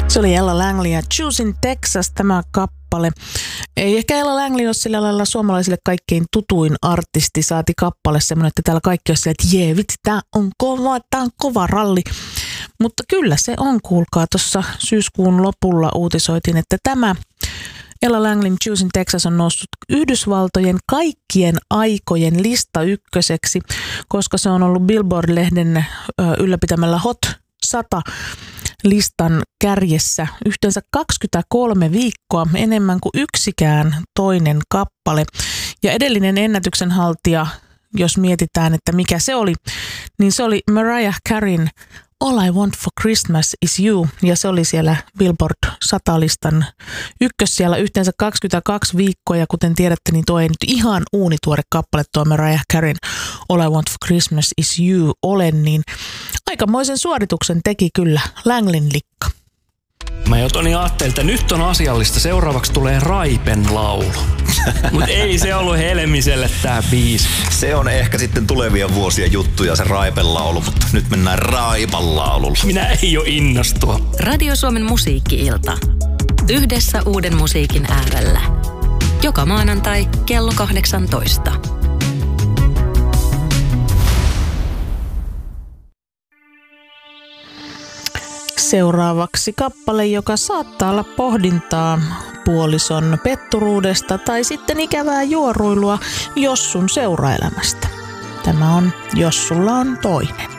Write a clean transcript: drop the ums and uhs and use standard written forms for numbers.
Se oli Ella Langley ja Choosing Texas tämä kappale. Ei ehkä Ella Langley ole sillä lailla suomalaisille kaikkein tutuin artisti, saati kappale semmoinen, että täällä kaikki on sillä, että jee vitsi, tää on kova ralli. Mutta kyllä se on, kuulkaa, tuossa syyskuun lopulla uutisoitiin, että tämä Ella Langleyn Choosing Texas on noussut Yhdysvaltojen kaikkien aikojen lista ykköseksi, koska se on ollut Billboard-lehden ylläpitämällä Hot 100 listan kärjessä yhteensä 23 viikkoa, enemmän kuin yksikään toinen kappale. Ja edellinen ennätyksen haltija, jos mietitään, että mikä se oli, niin se oli Mariah Careyn All I Want for Christmas is You, ja se oli siellä Billboard 100-listan siellä yhteensä 22 viikkoa, ja kuten tiedätte, niin tuo ei nyt ihan uunituore kappale tuo Mariah Careyn All I Want for Christmas is You ole, niin aikamoisen suorituksen teki kyllä Langleyn likka. Mä jo Toni ajattelin, että nyt on asiallista. Seuraavaksi tulee Raipen laulu. Mutta ei se ollut Helmiselle tää biisi. Se on ehkä sitten tulevien vuosien juttuja se Raipen laulu, mutta nyt mennään Raipan laululla. Minä ei oo innostua. Radio Suomen musiikki-ilta. Yhdessä uuden musiikin äärellä. Joka maanantai kello 18. Seuraavaksi kappale, joka saattaa olla pohdintaa puolison petturuudesta tai sitten ikävää juoruilua Jossun seuraelämästä. Tämä on Jos sulla on toinen.